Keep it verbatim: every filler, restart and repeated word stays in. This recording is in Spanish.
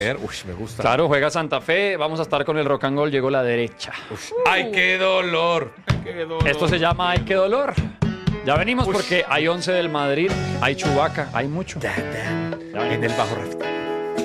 Uy, me gusta. Claro, juega Santa Fe. Vamos a estar con el rock and roll. Llegó la derecha. Uf. ¡Ay, qué dolor! Ay, qué dolor! Esto se llama Ay, qué dolor. Ya venimos Ush. porque hay once del Madrid, hay Chubaca, hay mucho. Da, da. En el bajo Rafita.